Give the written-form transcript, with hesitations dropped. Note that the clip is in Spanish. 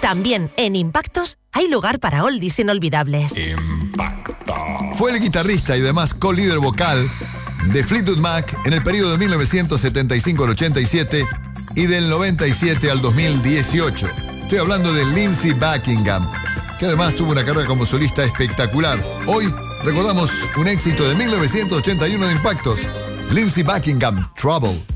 También en Impactos hay lugar para oldies inolvidables. Impacto. Fue el guitarrista y además co-líder vocal de Fleetwood Mac en el periodo de 1975 al 87 y del 97 al 2018. Estoy hablando de Lindsey Buckingham, que además tuvo una carrera como solista espectacular. Hoy recordamos un éxito de 1981 de Impactos, Lindsey Buckingham, Trouble.